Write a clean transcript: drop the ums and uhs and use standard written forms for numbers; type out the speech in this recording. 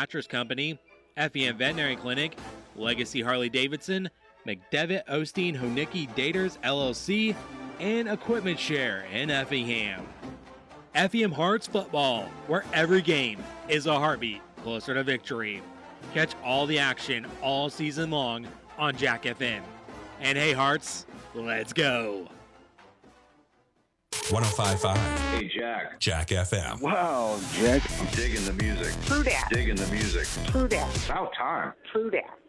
Mattress Company, FEM Veterinary Clinic, Legacy Harley-Davidson, McDevitt Osteen Honicki Daters LLC, and Equipment Share in Effingham. FEM Hearts Football, where every game is a heartbeat closer to victory. Catch all the action all season long on Jack FM. And hey, Hearts, let's go. 105.5. Hey, Jack. Jack FM. Wow, Jack. I'm digging the music. True that. Digging the music. True that. About time. True that.